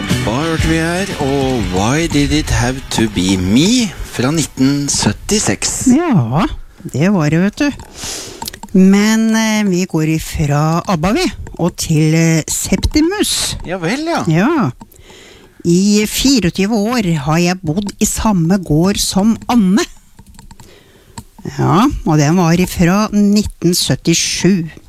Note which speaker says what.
Speaker 1: ABBA hørte vi her, og Why Did It Have To Be Me fra 1976.
Speaker 2: Ja, det var det, vet du. Men vi går ifra ABBA, vi, og til Septimus.
Speaker 1: Ja vel, ja.
Speaker 2: Ja. I 24 år har jeg bodd i samme gård som Anne. Ja, og den var ifra 1977.